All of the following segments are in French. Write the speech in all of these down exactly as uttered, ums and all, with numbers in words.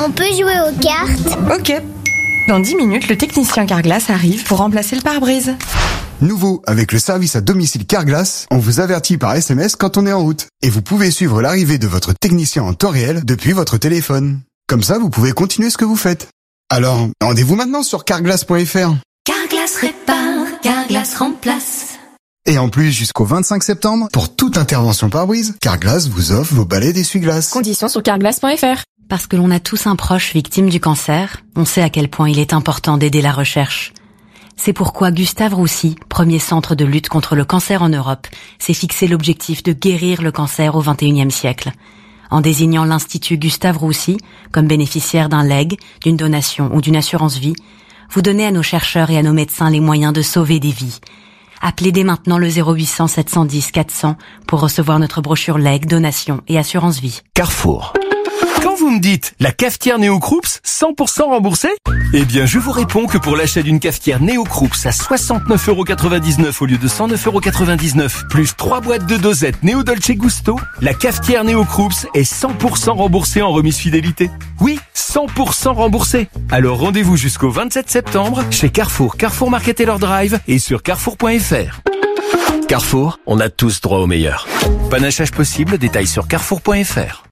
On peut jouer aux cartes? Ok. Dans dix minutes, le technicien Carglass arrive pour remplacer le pare-brise. Nouveau, avec le service à domicile Carglass, on vous avertit par S M S quand on est en route. Et vous pouvez suivre l'arrivée de votre technicien en temps réel depuis votre téléphone. Comme ça, vous pouvez continuer ce que vous faites. Alors, rendez-vous maintenant sur carglass point f r. Carglass répare, Carglass remplace. Et en plus, jusqu'au vingt-cinq septembre, pour toute intervention pare-brise, Carglass vous offre vos balais d'essuie-glace. Conditions sur carglass point f r. Parce que l'on a tous un proche victime du cancer, on sait à quel point il est important d'aider la recherche. C'est pourquoi Gustave Roussy, premier centre de lutte contre le cancer en Europe, s'est fixé l'objectif de guérir le cancer au vingt et unième siècle. En désignant l'Institut Gustave Roussy comme bénéficiaire d'un legs, d'une donation ou d'une assurance vie, vous donnez à nos chercheurs et à nos médecins les moyens de sauver des vies. Appelez dès maintenant le zéro huit cents sept cent dix quatre cents pour recevoir notre brochure legs, donation et assurance vie. Carrefour. Quand vous me dites la cafetière Néo Krups cent pour cent remboursée, eh bien je vous réponds que pour l'achat d'une cafetière Néo Krups à soixante-neuf euros quatre-vingt-dix-neuf au lieu de cent neuf euros quatre-vingt-dix-neuf plus trois boîtes de dosettes Néo Dolce Gusto, la cafetière Néo Krups est cent pour cent remboursée en remise fidélité. Oui, cent pour cent remboursée. Alors rendez-vous jusqu'au vingt-sept septembre chez Carrefour, Carrefour Market et leur Drive et sur carrefour point f r. Carrefour, on a tous droit au meilleur. Panachage possible, détails sur carrefour point f r.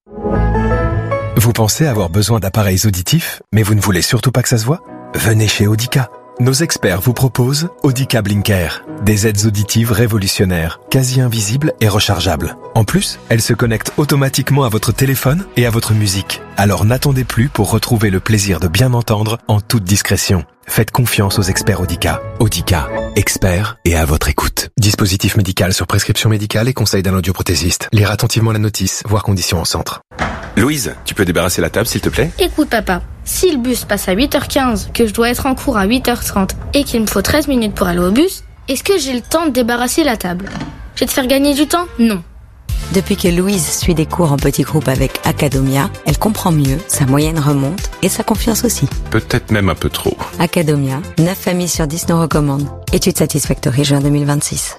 Vous pensez avoir besoin d'appareils auditifs, mais vous ne voulez surtout pas que ça se voit? Venez chez Audica. Nos experts vous proposent Audica Blinker, des aides auditives révolutionnaires, quasi invisibles et rechargeables. En plus, elles se connectent automatiquement à votre téléphone et à votre musique. Alors n'attendez plus pour retrouver le plaisir de bien entendre en toute discrétion. Faites confiance aux experts Audica. Audica, experts et à votre écoute. Dispositif médical sur prescription médicale et conseil d'un audioprothésiste. Lire attentivement la notice, voir conditions en centre. Louise, tu peux débarrasser la table s'il te plaît? Écoute papa, si le bus passe à huit heures quinze, que je dois être en cours à huit heures trente et qu'il me faut treize minutes pour aller au bus, est-ce que j'ai le temps de débarrasser la table? Je vais te faire gagner du temps? Non. Depuis que Louise suit des cours en petits groupes avec Academia, elle comprend mieux, sa moyenne remonte et sa confiance aussi. Peut-être même un peu trop. Academia, neuf familles sur dix nous recommandent. Étude Satisfactory juin deux mille vingt-six.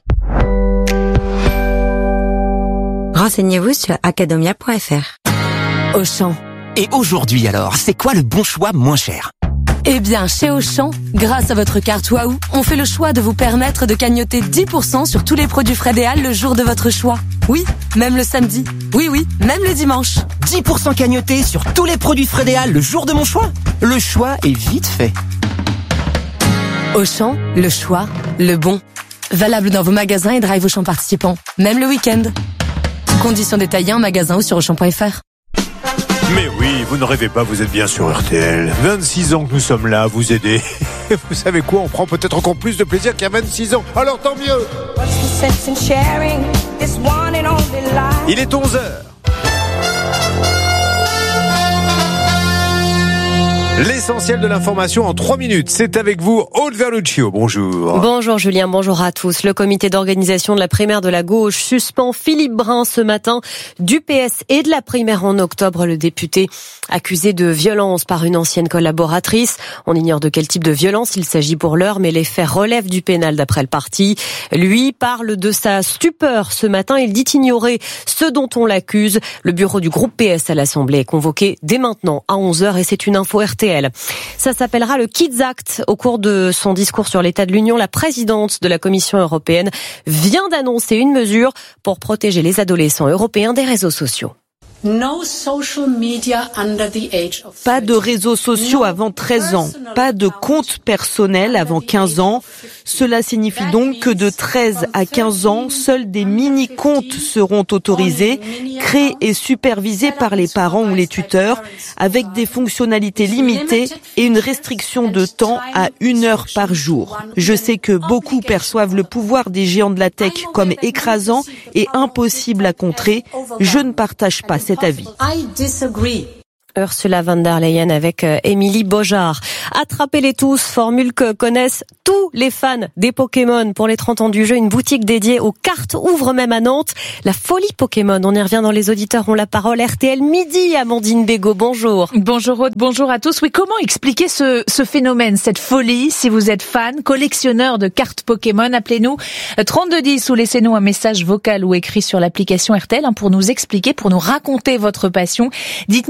Renseignez-vous sur academia point f r. Auchan. Et aujourd'hui alors, c'est quoi le bon choix moins cher? Eh bien, chez Auchan, grâce à votre carte Waouh, on fait le choix de vous permettre de cagnotter dix pour cent sur tous les produits Frédéal le jour de votre choix. Oui, même le samedi. Oui, oui, même le dimanche. dix pour cent cagnotés sur tous les produits Frédéal le jour de mon choix. Le choix est vite fait. Auchan, le choix, le bon. Valable dans vos magasins et drive Auchan participants. Même le week-end. Conditions détaillées en magasin ou sur auchan point f r. Mais oui, vous ne rêvez pas, vous êtes bien sur R T L. vingt-six ans que nous sommes là à vous aider. Vous savez quoi, on prend peut-être encore plus de plaisir qu'il y a vingt-six ans. Alors tant mieux. Il est onze heures. L'essentiel de l'information en trois minutes. C'est avec vous, Aude Verluccio. Bonjour. Bonjour Julien, bonjour à tous. Le comité d'organisation de la primaire de la gauche suspend Philippe Brun ce matin du P S et de la primaire en octobre. Le député accusé de violence par une ancienne collaboratrice. On ignore de quel type de violence il s'agit pour l'heure, mais les faits relèvent du pénal d'après le parti. Lui parle de sa stupeur ce matin. Il dit ignorer ce dont on l'accuse. Le bureau du groupe P S à l'Assemblée est convoqué dès maintenant à onze heures et c'est une info R T L. Ça s'appellera le Kids Act. Au cours de son discours sur l'état de l'Union, la présidente de la Commission européenne vient d'annoncer une mesure pour protéger les adolescents européens des réseaux sociaux. Pas de réseaux sociaux avant treize ans, pas de compte personnel avant quinze ans. Cela signifie donc que de treize à quinze ans, seuls des mini-comptes seront autorisés, créés et supervisés par les parents ou les tuteurs, avec des fonctionnalités limitées et une restriction de temps à une heure par jour. Je sais que beaucoup perçoivent le pouvoir des géants de la tech comme écrasant et impossible à contrer. Je ne partage pas cet avis. Ursula von der Leyen avec Émilie Beaujard. Attrapez-les tous, formule que connaissent tous les fans des Pokémon. Pour les trente ans du jeu, une boutique dédiée aux cartes ouvre même à Nantes. La folie Pokémon, on y revient dans les auditeurs ont la parole. R T L Midi, Amandine Bégaud, bonjour. Bonjour Aude, bonjour à tous. Oui, comment expliquer ce, ce phénomène, cette folie, si vous êtes fan, collectionneur de cartes Pokémon, appelez-nous trente-deux dix ou laissez-nous un message vocal ou écrit sur l'application R T L hein, pour nous expliquer, pour nous raconter votre passion. Dites-nous aussi combien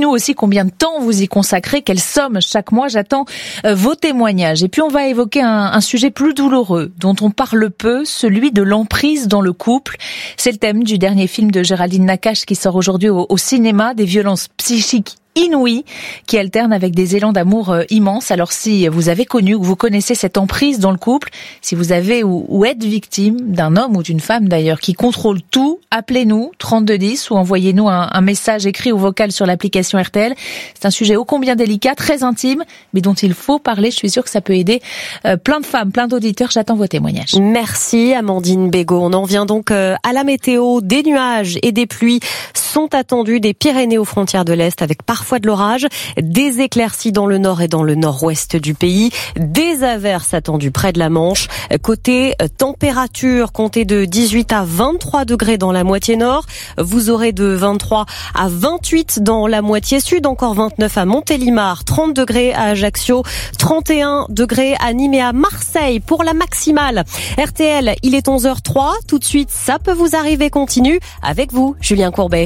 combien de temps vous y consacrez, quelle somme chaque mois. J'attends euh, vos témoignages. Et puis on va évoquer un, un sujet plus douloureux, dont on parle peu, celui de l'emprise dans le couple. C'est le thème du dernier film de Géraldine Nakache qui sort aujourd'hui au, au cinéma, des violences psychiques inouïes qui alternent avec des élans d'amour euh, immenses. Alors si vous avez connu ou vous connaissez cette emprise dans le couple, si vous avez ou, ou êtes victime d'un homme ou d'une femme d'ailleurs qui contrôle tout, appelez-nous trente-deux dix ou envoyez-nous un, un message écrit ou vocal sur l'application R T L. C'est un sujet ô combien délicat, très intime, mais dont il faut parler. Je suis sûre que ça peut aider euh, plein de femmes, plein d'auditeurs. J'attends vos témoignages. Merci Amandine Bégaud. On en vient donc euh, à la météo. Des nuages et des pluies sont attendus des Pyrénées aux frontières de l'Est avec parfois de l'orage, des éclaircies dans le nord et dans le nord-ouest du pays, des averses attendues près de la Manche. Côté température, comptez de dix-huit à vingt-trois degrés dans la moitié nord. Vous aurez de vingt-trois à vingt-huit dans la moitié sud, encore vingt-neuf à Montélimar, trente degrés à Ajaccio, trente et un degrés à Nîmes et à Marseille pour la maximale. R T L, il est onze heures zéro trois. Tout de suite, ça peut vous arriver, continue avec vous, Julien Courbet.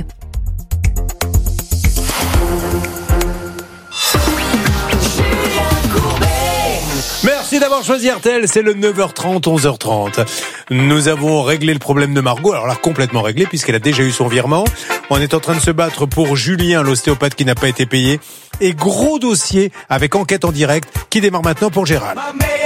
Merci d'avoir choisi R T L, c'est le neuf heures trente, onze heures trente. Nous avons réglé le problème de Margot, alors là complètement réglé puisqu'elle a déjà eu son virement. On est en train de se battre pour Julien, l'ostéopathe qui n'a pas été payé. Et gros dossier avec enquête en direct qui démarre maintenant pour Gérald.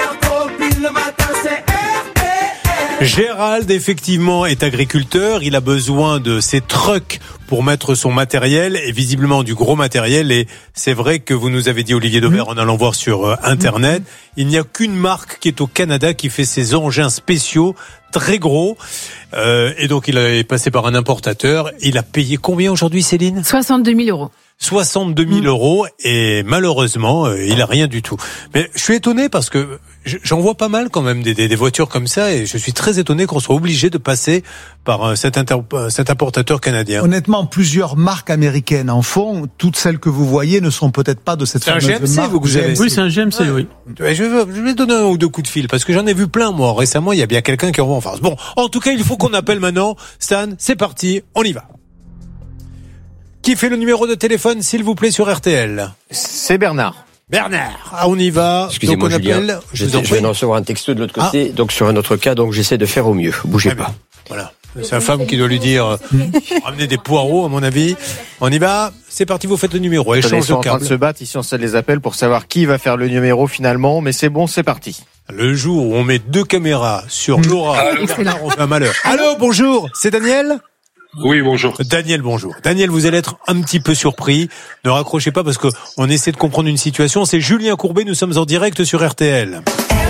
Gérald, effectivement, est agriculteur. Il a besoin de ses trucks pour mettre son matériel et visiblement du gros matériel. Et c'est vrai que vous nous avez dit, Olivier Dauvert, en allant voir sur euh, Internet, il n'y a qu'une marque qui est au Canada qui fait ces engins spéciaux très gros. Euh, et donc, il est passé par un importateur. Il a payé combien aujourd'hui, Céline ? soixante-deux mille euros. soixante-deux mille euros et malheureusement, euh, il a rien du tout. Mais je suis étonné parce que j'en vois pas mal quand même des, des, des voitures comme ça et je suis très étonné qu'on soit obligé de passer par euh, cet, inter, cet importateur canadien. Honnêtement, plusieurs marques américaines en font. Toutes celles que vous voyez ne sont peut-être pas de cette fameuse marque. C'est un G M C, vous, vous avez. Oui, c'est un G M C, ouais. oui. Je vais, je vais donner un ou deux coups de fil parce que j'en ai vu plein, moi. Récemment, il y a bien quelqu'un qui en voit en face. Bon, en tout cas, il faut qu'on appelle maintenant. Stan, c'est parti, on y va. Qui fait le numéro de téléphone, s'il vous plaît, sur R T L ? C'est Bernard. Bernard, ah, on y va. Excusez-moi, donc on Julien. appelle. Je, je, je viens de recevoir un texto de l'autre côté, ah. donc sur un autre cas, donc j'essaie de faire au mieux. Bougez pas. Voilà. C'est la femme qui doit lui dire, euh, ramener des poireaux, à mon avis. On y va. C'est parti, vous faites le numéro. Échange de câbles. Ils sont en train de se battre ici, on se les appelle pour savoir qui va faire le numéro finalement, mais c'est bon, c'est parti. Le jour où on met deux caméras sur Laura, ah, Bernard, on fait un malheur. Allô, bonjour, c'est Daniel ? Oui, bonjour. Daniel, bonjour. Daniel, vous allez être un petit peu surpris. Ne raccrochez pas parce que on essaie de comprendre une situation. C'est Julien Courbet, nous sommes en direct sur R T L.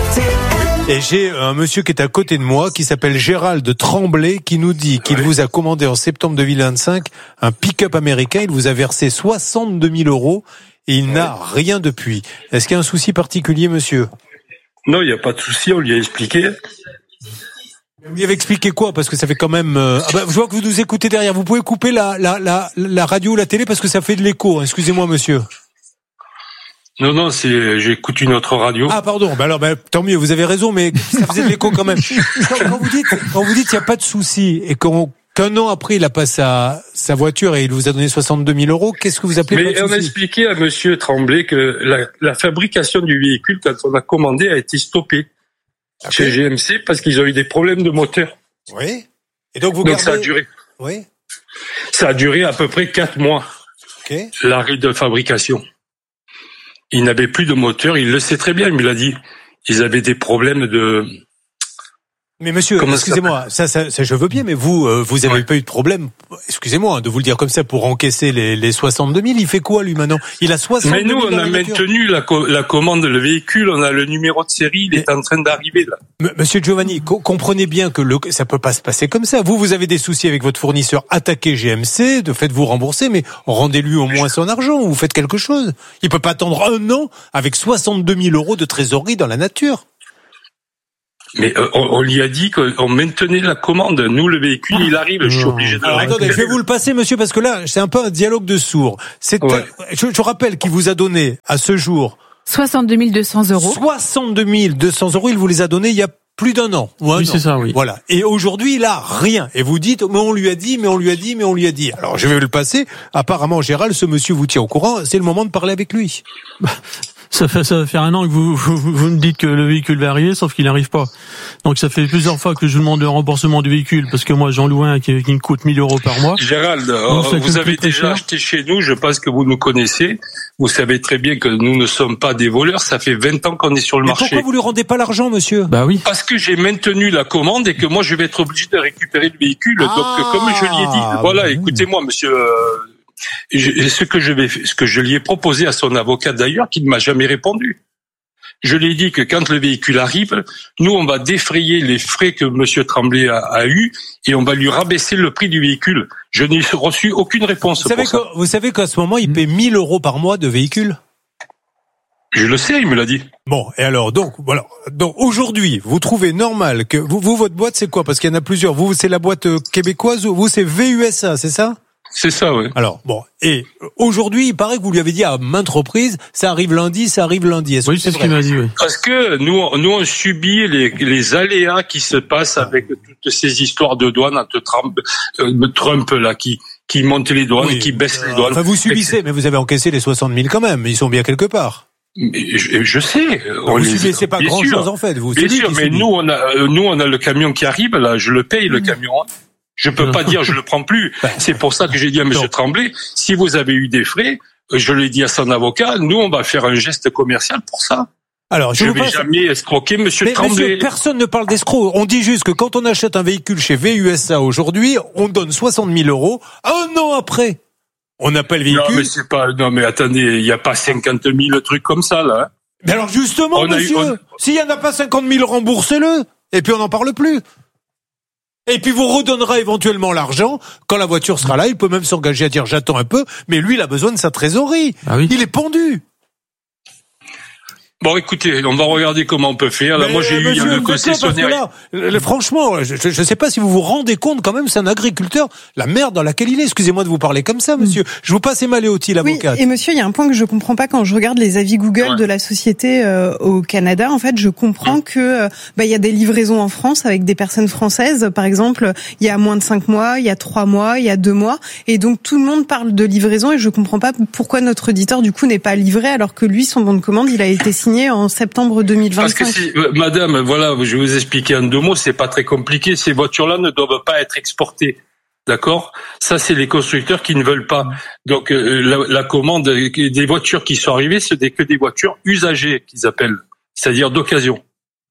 Et j'ai un monsieur qui est à côté de moi, qui s'appelle Gérald de Tremblay, qui nous dit qu'il oui. vous a commandé en septembre deux mille vingt-cinq un pick-up américain. Il vous a versé soixante-deux mille euros et il oui. n'a rien depuis. Est-ce qu'il y a un souci particulier, monsieur ? Non, il n'y a pas de souci, on lui a expliqué. Vous lui avez expliqué quoi ? Parce que ça fait quand même... Euh... Ah bah, je vois que vous nous écoutez derrière. Vous pouvez couper la, la, la, la radio ou la télé parce que ça fait de l'écho. Excusez-moi, monsieur. Non, non, c'est j'écoute une autre radio. Ah, pardon. Bah alors, bah, tant mieux. Vous avez raison, mais ça faisait de l'écho quand même. Quand vous dites, quand vous dites, il n'y a pas de souci et qu'on qu'un an après, il a pas sa, sa voiture et il vous a donné soixante-deux mille euros, qu'est-ce que vous appelez Mais pas de on souci ? a expliqué à monsieur Tremblay que la, la fabrication du véhicule, quand on a commandé, a été stoppée. Okay. Chez G M C parce qu'ils ont eu des problèmes de moteur. Oui. Et donc vous donc gardez... ça a duré. Oui. Ça a duré à peu près quatre mois. Ok. L'arrêt de fabrication. Ils n'avaient plus de moteur. Il le sait très bien. Il me l'a dit. Ils avaient des problèmes de. Mais monsieur, Comment excusez-moi, ça, ça, ça, je veux bien, mais vous, euh, vous avez ouais. pas eu de problème, excusez-moi, hein, de vous le dire comme ça, pour encaisser les, les soixante-deux mille, il fait quoi, lui, maintenant ? Il a soixante-deux mille. Mais nous, on a maintenu la, co- la commande, le véhicule, on a le numéro de série, il mais, est en train d'arriver, là. M- Monsieur Giovanni, co- comprenez bien que le, ça peut pas se passer comme ça. Vous, vous avez des soucis avec votre fournisseur, attaquez G M C, de fait vous rembourser, mais rendez-lui au moins son argent, ou vous faites quelque chose. Il peut pas attendre un an avec soixante-deux mille euros de trésorerie dans la nature. Mais euh, on, on lui a dit qu'on maintenait la commande. Nous, le véhicule, il arrive. Je suis obligé de. Alors, attendez, je vais vous le passer, monsieur, parce que là, c'est un peu un dialogue de sourds. C'est, ouais. je, je rappelle qu'il vous a donné à ce jour soixante-deux mille deux cents euros. soixante-deux mille deux cents euros. Il vous les a donnés il y a plus d'un an. Ou un oui, an. c'est ça, oui. Voilà. Et aujourd'hui, il a rien. Et vous dites, mais on lui a dit, mais on lui a dit, mais on lui a dit. Alors, je vais le passer. Apparemment, Gérald, ce monsieur vous tient au courant. C'est le moment de parler avec lui. Ça fait, ça va faire un an que vous, vous, vous me dites que le véhicule va arriver, sauf qu'il n'arrive pas. Donc ça fait plusieurs fois que je demande le remboursement du véhicule, parce que moi j'en loue un qui, qui me coûte mille euros par mois. Gérald, Donc, euh, vous avez déjà cher. acheté chez nous, je pense que vous nous connaissez. Vous savez très bien que nous ne sommes pas des voleurs, ça fait vingt ans qu'on est sur le Mais marché. Pourquoi vous lui rendez pas l'argent, monsieur? Bah oui. Parce que j'ai maintenu la commande et que moi je vais être obligé de récupérer le véhicule. Ah, Donc comme je l'ai dit, voilà, oui. écoutez-moi monsieur, euh, je, ce que je vais, ce que je lui ai proposé à son avocat d'ailleurs, qui ne m'a jamais répondu. Je lui ai dit que quand le véhicule arrive, nous, on va défrayer les frais que monsieur Tremblay a, a eu et on va lui rabaisser le prix du véhicule. Je n'ai reçu aucune réponse. Vous savez, pour ça. que, vous savez qu'à ce moment, il paie mille euros par mois de véhicule? Je le sais, il me l'a dit. Bon, et alors, donc, voilà. Donc, aujourd'hui, vous trouvez normal que, vous, vous votre boîte, c'est quoi? Parce qu'il y en a plusieurs. Vous, c'est la boîte québécoise ou vous, c'est V U S A, c'est ça? C'est ça, oui. Alors, bon. Et aujourd'hui, il paraît que vous lui avez dit à maintes reprises, ça arrive lundi, ça arrive lundi. Est-ce oui, que c'est, c'est ce qu'il m'a dit, oui. Parce que nous, nous, on subit les, les aléas qui se passent avec toutes ces histoires de douane entre Trump, euh, Trump là, qui, qui monte les douanes, oui. qui baisse les douanes. Enfin, vous subissez, mais vous avez encaissé les soixante mille quand même. Ils sont bien quelque part. Mais je, je sais. On vous subissez pas grand chose en fait. Vous bien sûr, mais nous, on a, nous, on a le camion qui arrive, là, je le paye, le mmh. camion. Je peux pas dire je le prends plus. C'est pour ça que j'ai dit à monsieur Tremblay, si vous avez eu des frais, je l'ai dit à son avocat, nous on va faire un geste commercial pour ça. Alors, je ne vais passe... jamais escroquer monsieur mais, Tremblay. Monsieur, personne ne parle d'escroc. On dit juste que quand on achète un véhicule chez V U S A aujourd'hui, on donne soixante mille euros un an après. On appelle le véhicule. Non mais c'est pas, non mais attendez, il y a pas cinquante mille trucs comme ça là. Hein. Mais alors justement, on monsieur, eu, on... s'il y en a pas cinquante mille, remboursez-le. Et puis on n'en parle plus. Et puis vous redonnera éventuellement l'argent quand la voiture sera là. Il peut même s'engager à dire j'attends un peu, mais lui il a besoin de sa trésorerie. Ah oui. Il est pendu. Bon, écoutez, on va regarder comment on peut faire. Là, mais moi, j'ai eu il y a le concessionnaire. Là, le, franchement, je ne sais pas si vous vous rendez compte quand même, c'est un agriculteur, la merde dans laquelle il est. Excusez-moi de vous parler comme ça, monsieur. Mm. Je vous passe Emma Léoty, l'avocate. Oui, et monsieur, il y a un point que je comprends pas quand je regarde les avis Google ouais. de la société euh, au Canada. En fait, je comprends mm. que euh, bah il y a des livraisons en France avec des personnes françaises. Par exemple, il y a moins de cinq mois, il y a trois mois, il y a deux mois, et donc tout le monde parle de livraison. Et je comprends pas pourquoi notre auditeur du coup n'est pas livré alors que lui, son bon de commande, il a été signé en septembre deux mille vingt-cinq. Parce que si, madame, voilà, je vais vous expliquer en deux mots, c'est pas très compliqué. Ces voitures-là ne doivent pas être exportées. D'accord? Ça, c'est les constructeurs qui ne veulent pas. Donc, euh, la, la commande des voitures qui sont arrivées, ce n'est que des voitures usagées, qu'ils appellent. C'est-à-dire d'occasion.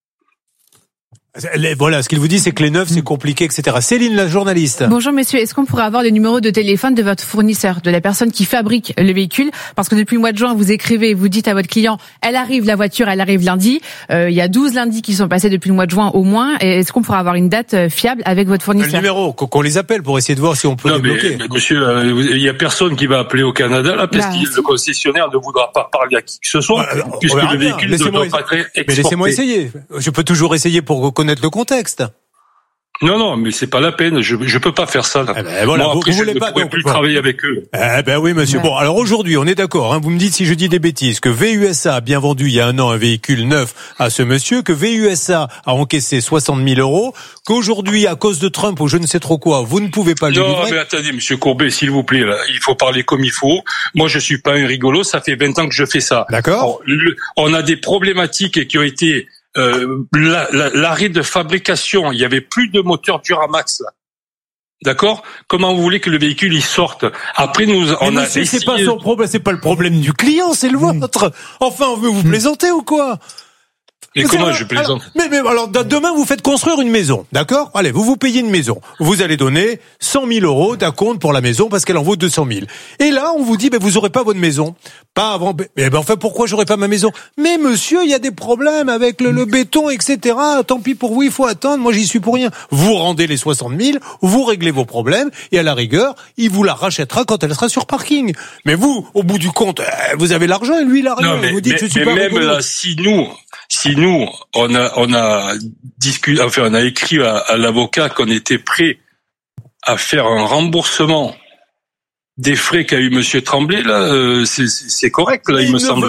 Voilà, ce qu'il vous dit, c'est que les neufs, c'est compliqué, et cetera. Céline, la journaliste. Bonjour, messieurs. Est-ce qu'on pourrait avoir le numéro de téléphone de votre fournisseur, de la personne qui fabrique le véhicule? Parce que depuis le mois de juin, vous écrivez, vous dites à votre client, elle arrive, la voiture, elle arrive lundi. Euh, il y a douze lundis qui sont passés depuis le mois de juin au moins. Et est-ce qu'on pourrait avoir une date fiable avec votre fournisseur? Le numéro, qu'on les appelle pour essayer de voir si on peut non, les mais, bloquer. Mais monsieur, il euh, y a personne qui va appeler au Canada, là, parce bah, que si. le concessionnaire ne voudra pas parler à qui que ce soit, bah, puisque le véhicule ne doit pas être exporté. Mais laissez-moi essayer. Je peux toujours essayer pour reconnaître le contexte. Non, non, mais c'est pas la peine. Je je peux pas faire ça. Là. Eh ben voilà, Moi, après, vous, vous je ne pas, pourrais donc, plus bon. travailler avec eux. Eh ben oui, monsieur. Ouais. Bon, alors aujourd'hui, on est d'accord. Hein, vous me dites si je dis des bêtises que V U S A a bien vendu il y a un an un véhicule neuf à ce monsieur, que V U S A a encaissé soixante mille euros, qu'aujourd'hui, à cause de Trump ou je ne sais trop quoi, vous ne pouvez pas le livrer. Non, mais attendez, monsieur Courbet, s'il vous plaît, là, il faut parler comme il faut. Moi, je suis pas un rigolo. Ça fait vingt ans que je fais ça. D'accord. Alors, on a des problématiques qui ont été Euh, la, la, l'arrêt de fabrication, il y avait plus de moteur Duramax là. D'accord? Comment vous voulez que le véhicule il sorte? Après nous mais on monsieur, a c'est pas son problème, c'est pas le problème du client, c'est le vôtre. Enfin, on veut vous plaisanter ou quoi? Mais, mais comment je plaisante? Alors, mais, mais alors demain vous faites construire une maison, d'accord? Allez, vous vous payez une maison. Vous allez donner cent mille euros d'acompte pour la maison parce qu'elle en vaut deux cent mille. Et là, on vous dit, ben vous aurez pas votre maison, pas avant. Mais ben enfin, pourquoi j'aurais pas ma maison? Mais monsieur, il y a des problèmes avec le, le béton, et cetera. Tant pis pour vous, il faut attendre. Moi, j'y suis pour rien. Vous rendez les soixante mille, vous réglez vos problèmes et à la rigueur, il vous la rachètera quand elle sera sur parking. Mais vous, au bout du compte, vous avez l'argent et lui, il a rien. Non, mais, vous dites, mais, je suis mais pas même là, si nous. Si nous, on a, on a discuté, enfin, on a écrit à, à l'avocat qu'on était prêt à faire un remboursement des frais qu'a eu Monsieur Tremblay, là, euh, c'est, c'est correct, là, il, il me semble. Veut, mais non,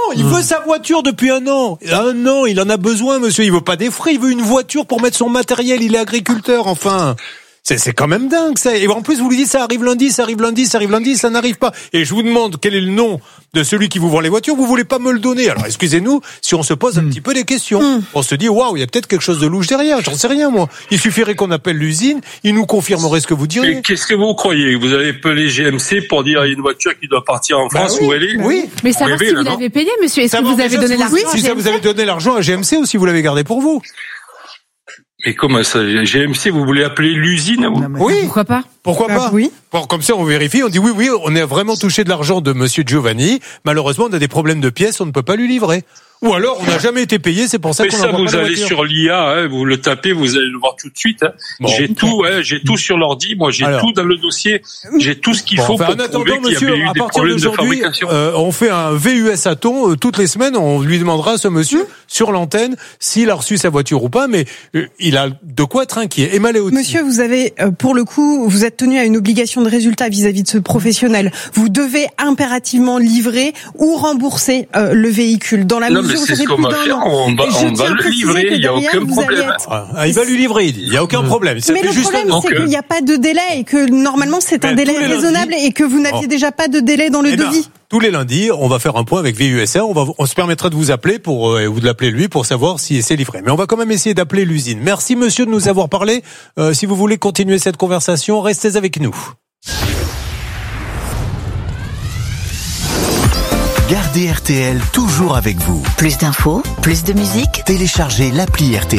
il mmh. veut sa voiture depuis un an. Un an, il en a besoin, monsieur. Il veut pas des frais, il veut une voiture pour mettre son matériel. Il est agriculteur, enfin. C'est, c'est quand même dingue, ça. Et en plus, vous lui dites, ça arrive lundi, ça arrive lundi, ça arrive lundi, ça n'arrive pas. Et je vous demande quel est le nom de celui qui vous vend les voitures, vous voulez pas me le donner. Alors, excusez-nous, si on se pose un mmh. petit peu des questions. Mmh. On se dit, waouh, il y a peut-être quelque chose de louche derrière. J'en sais rien, moi. Il suffirait qu'on appelle l'usine, il nous confirmerait ce que vous diriez. Et qu'est-ce que vous croyez? Vous avez appelé G M C pour dire, il y a une voiture qui doit partir en France, bah oui, où elle est? Oui. Mais savoir si vous l'avez payé, monsieur. Est-ce que vous avez donné l'argent? Si ça vous avez donné l'argent à G M C ou si vous l'avez gardé pour vous? Mais comment ça, G M C, vous voulez appeler l'usine? Vous non, oui. Pourquoi pas? Pourquoi pas? Oui. Bon, comme ça, on vérifie, on dit oui, oui, on a vraiment touché de l'argent de monsieur Giovanni. Malheureusement, on a des problèmes de pièces, on ne peut pas lui livrer. Ou alors, on n'a jamais été payé, c'est pour ça mais qu'on ça, n'envoie pas vous la allez voiture. sur l'I A, hein, vous le tapez, vous allez le voir tout de suite. Hein. Bon. J'ai tout, hein, j'ai tout sur l'ordi. Moi, j'ai alors. tout dans le dossier. J'ai tout ce qu'il bon, faut enfin, pour en attendant, prouver qu'il monsieur, y a eu à des partir problèmes de fabrication. Euh, on fait un V U S à ton euh, toutes les semaines. On lui demandera à ce monsieur mmh. sur l'antenne s'il a reçu sa voiture ou pas. Mais euh, il a de quoi être inquiet. Emma Léoty. Monsieur, vous avez, euh, pour le coup, vous êtes tenu à une obligation de résultat vis-à-vis de ce professionnel. Vous devez impérativement livrer ou rembourser euh, le véhicule dans la non, mesure où ça fait plus d'un an. On va le livrer, il n'y a aucun problème. Être... Ah, il va lui livrer, il n'y a aucun problème. Ça mais fait le juste problème, un... c'est qu'il n'y a pas de délai et que normalement c'est un délai raisonnable lundis... et que vous n'aviez oh. déjà pas de délai dans le eh devis. Ben, tous les lundis, on va faire un point avec V U S A. On va, on se permettra de vous appeler pour euh, ou de l'appeler lui pour savoir si c'est livré. Mais on va quand même essayer d'appeler l'usine. Merci monsieur de nous avoir parlé. Euh, si vous voulez continuer cette conversation, restez avec nous. Gardez R T L toujours avec vous. Plus d'infos, plus de musique. Téléchargez l'appli R T L.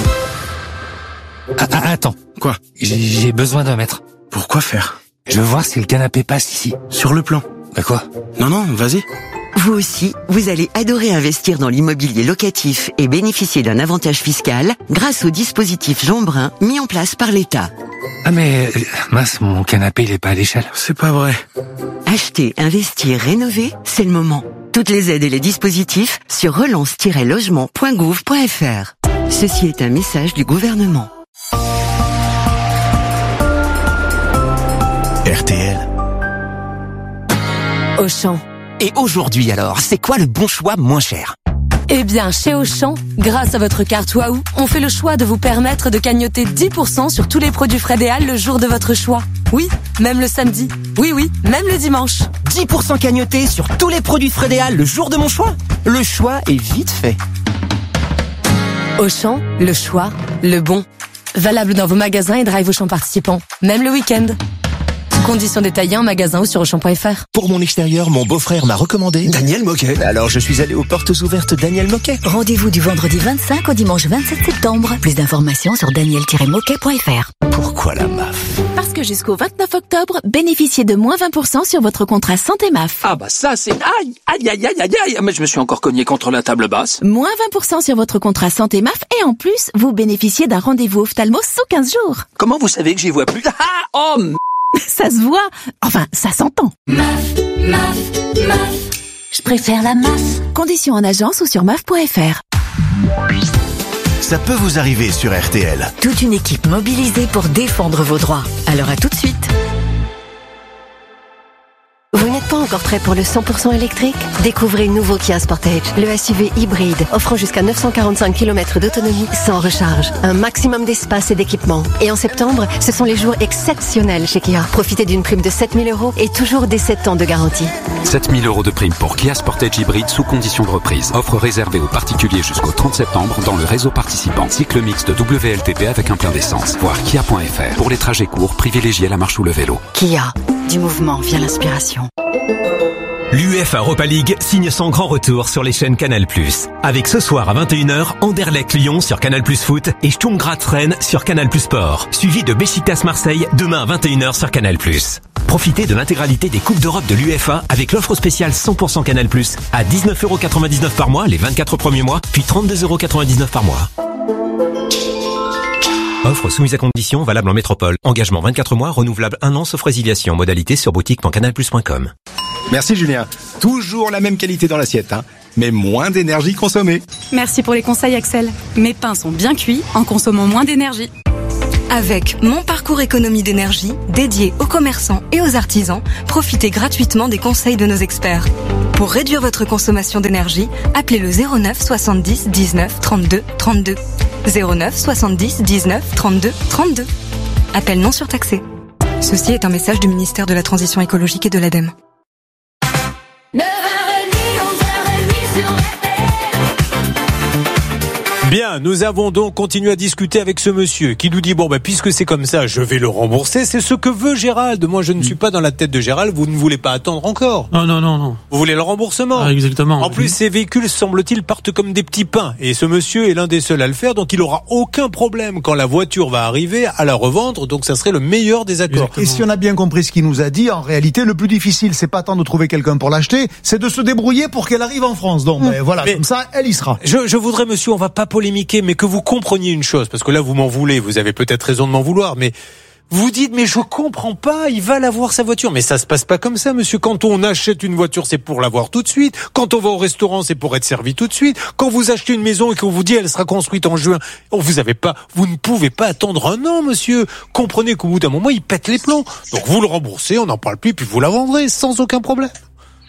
Ah, ah, attends, quoi? J'ai, j'ai besoin d'un mètre. Pourquoi faire? Je veux voir si le canapé passe ici. Sur le plan. Bah quoi? Non, non, vas-y. Vous aussi, vous allez adorer investir dans l'immobilier locatif et bénéficier d'un avantage fiscal grâce au dispositif Jean Brun mis en place par l'État. Ah mais, mince, mon canapé il est pas à l'échelle. C'est pas vrai. Acheter, investir, rénover, c'est le moment. Toutes les aides et les dispositifs sur relance tiret logement point gouv point f r. Ceci est un message du gouvernement. R T L. Auchan. Et aujourd'hui alors, c'est quoi le bon choix moins cher? Eh bien, chez Auchan, grâce à votre carte Waouh, on fait le choix de vous permettre de cagnoter dix pour cent sur tous les produits Frédéal le jour de votre choix. Oui, même le samedi. Oui, oui, même le dimanche. dix pour cent cagnotés sur tous les produits Frédéal le jour de mon choix. Le choix est vite fait. Auchan, le choix, le bon. Valable dans vos magasins et drive Auchan participants, même le week-end. Conditions détaillées en magasin ou sur auchan point f r. Pour mon extérieur, mon beau-frère m'a recommandé Daniel Moquet. Alors je suis allé aux portes ouvertes Daniel Moquet. Rendez-vous du vendredi vingt-cinq au dimanche vingt-sept septembre. Plus d'informations sur daniel tiret moquet point f r. Pourquoi la M A F? Parce que jusqu'au vingt-neuf octobre, bénéficiez de moins vingt pour cent sur votre contrat santé M A F. Ah bah ça c'est... Aïe, aïe, aïe, aïe, aïe, aïe. Mais je me suis encore cogné contre la table basse. Moins vingt pour cent sur votre contrat santé M A F et en plus, vous bénéficiez d'un rendez-vous ophtalmo sous quinze jours. Comment vous savez que j'y vois plus? Ah, oh m... Ça se voit. Enfin, ça s'entend. M A F, M A F, M A F. Je préfère la M A F. Conditions en agence ou sur M A F point f r. Ça peut vous arriver sur R T L. Toute une équipe mobilisée pour défendre vos droits. Alors à tout de suite. Vous n'êtes pas encore prêt pour le cent pour cent électrique? Découvrez le nouveau Kia Sportage, le S U V hybride, offrant jusqu'à neuf cent quarante-cinq kilomètres d'autonomie sans recharge. Un maximum d'espace et d'équipement. Et en septembre, ce sont les jours exceptionnels chez Kia. Profitez d'une prime de sept mille euros et toujours des sept ans de garantie. sept mille euros de prime pour Kia Sportage hybride sous condition de reprise. Offre réservée aux particuliers jusqu'au trente septembre dans le réseau participant. Cycle mixte W L T P avec un plein d'essence. Voir kia point f r. Pour les trajets courts, privilégiez la marche ou le vélo. Kia. Du mouvement vient l'inspiration. L'UEFA Europa League signe son grand retour sur les chaînes Canal plus. Avec ce soir à vingt et une heures, Anderlecht Lyon sur Canal plus Foot et Sturm Graz Rennes sur Canal plus Sport. Suivi de Beşiktaş Marseille demain à vingt et une heures sur Canal plus. Profitez de l'intégralité des Coupes d'Europe de l'UEFA avec l'offre spéciale cent pour cent Canal plus à dix-neuf euros quatre-vingt-dix-neuf par mois les vingt-quatre premiers mois, puis trente-deux euros quatre-vingt-dix-neuf par mois. Offre soumise à condition, valable en métropole. Engagement vingt-quatre mois, renouvelable un an sauf résiliation. Modalité sur boutique point canal plus point com. Merci Julien. Toujours la même qualité dans l'assiette, hein, mais moins d'énergie consommée. Merci pour les conseils Axel. Mes pains sont bien cuits en consommant moins d'énergie. Avec Mon Parcours Économie d'énergie, dédié aux commerçants et aux artisans, profitez gratuitement des conseils de nos experts. Pour réduire votre consommation d'énergie, appelez le zéro neuf soixante-dix dix-neuf trente-deux trente-deux. zéro neuf soixante-dix dix-neuf trente-deux trente-deux. Appel non surtaxé. Ceci est un message du ministère de la Transition écologique et de l'ADEME. Bien, nous avons donc continué à discuter avec ce monsieur qui nous dit, bon, bah, puisque c'est comme ça, je vais le rembourser. C'est ce que veut Gérald. Moi, je ne suis pas dans la tête de Gérald. Vous ne voulez pas attendre encore. Non, non, non, non. Vous voulez le remboursement. Ah, exactement. En plus, ces véhicules, semble-t-il, partent comme des petits pains. Et ce monsieur est l'un des seuls à le faire. Donc, il aura aucun problème quand la voiture va arriver à la revendre. Donc, ça serait le meilleur des accords. Exactement. Et si on a bien compris ce qu'il nous a dit, en réalité, le plus difficile, c'est pas tant de trouver quelqu'un pour l'acheter, c'est de se débrouiller pour qu'elle arrive en France. Donc, mmh. ben, voilà, mais comme ça, elle y sera. Je, je voudrais, monsieur, on va pas polémiquer, mais que vous compreniez une chose, parce que là vous m'en voulez, vous avez peut-être raison de m'en vouloir, mais vous dites, mais je comprends pas, il va l'avoir sa voiture. Mais ça se passe pas comme ça, monsieur. Quand on achète une voiture, c'est pour l'avoir tout de suite. Quand on va au restaurant, c'est pour être servi tout de suite. Quand vous achetez une maison et qu'on vous dit elle sera construite en juin, vous avez pas, vous ne pouvez pas attendre un an, monsieur. Comprenez qu'au bout d'un moment, il pète les plombs. Donc vous le remboursez, on n'en parle plus, puis vous la vendrez sans aucun problème. D'accord ?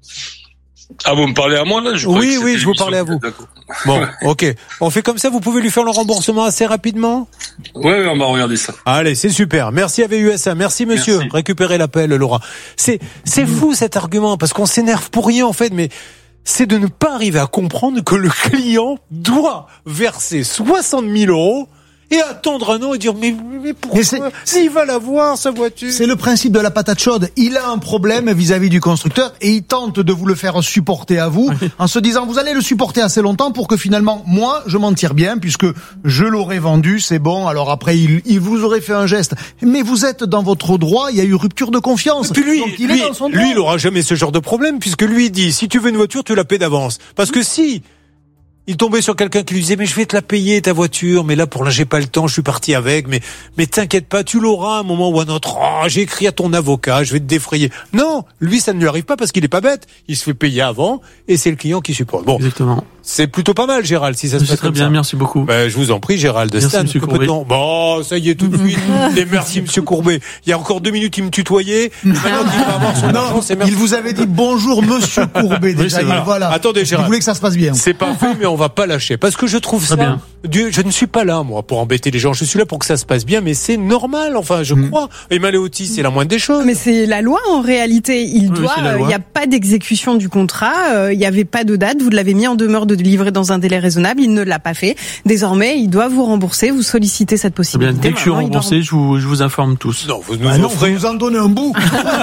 Ah, vous me parlez à moi, là? Je oui, oui, je vous parlais à vous. Bon, ok. On fait comme ça, vous pouvez lui faire le remboursement assez rapidement? Oui, on va regarder ça. Allez, c'est super. Merci A V U S A. Merci, monsieur. Merci. Récupérez l'appel, Laura. C'est, c'est fou, cet argument, parce qu'on s'énerve pour rien, en fait, mais c'est de ne pas arriver à comprendre que le client doit verser soixante mille euros et attendre un an et dire, mais, mais pourquoi? Mais c'est, c'est, il va l'avoir, sa voiture. C'est le principe de la patate chaude. Il a un problème vis-à-vis du constructeur et il tente de vous le faire supporter à vous en se disant, vous allez le supporter assez longtemps pour que finalement, moi, je m'en tire bien puisque je l'aurais vendu, c'est bon. Alors après, il, il vous aurait fait un geste. Mais vous êtes dans votre droit, il y a eu rupture de confiance. Et puis lui, donc il lui, est dans son droit. Lui, il aura jamais ce genre de problème puisque lui, il dit, si tu veux une voiture, tu la paies d'avance. Parce que si il tombait sur quelqu'un qui lui disait, mais je vais te la payer, ta voiture, mais là, pour là, j'ai pas le temps, je suis parti avec, mais, mais t'inquiète pas, tu l'auras à un moment ou à un autre. Oh, j'ai écrit à ton avocat, je vais te défrayer. Non, lui, ça ne lui arrive pas parce qu'il est pas bête. Il se fait payer avant et c'est le client qui supporte. Bon. Exactement. C'est plutôt pas mal, Gérald, si ça se passe très comme bien, ça. Merci beaucoup. Ben, je vous en prie, Gérald. Merci, Stan, monsieur Courbet. Bon, ça y est, tout de suite. Et merci, monsieur Courbet. Il y a encore deux minutes, il me tutoyait. Maintenant qu'il va avoir son argent, c'est merci. Il vous avait dit bonjour, monsieur Courbet, déjà. Oui, alors, voilà. Attendez, Gérald. Vous voulez que ça se passe bien. C'est pas fait, mais on va pas lâcher. Parce que je trouve ça, bien. Dieu, je ne suis pas là, moi, pour embêter les gens. Je suis là pour que ça se passe bien, mais c'est normal. Enfin, je mmh. crois. Et Maléotis, c'est la moindre des choses. Mais c'est la loi, en réalité. Il oui, doit, il n'y a pas d'exécution du contrat. Il euh, n'y avait pas de date. Vous l'avez mis en demeure de livrer dans un délai raisonnable. Il ne l'a pas fait. Désormais, il doit vous rembourser. Vous sollicitez cette possibilité. Bien, dès que je suis remboursé, je vous, je vous informe tous. Non, vous nous ah non, offrez. Vous nous en donnez un bout.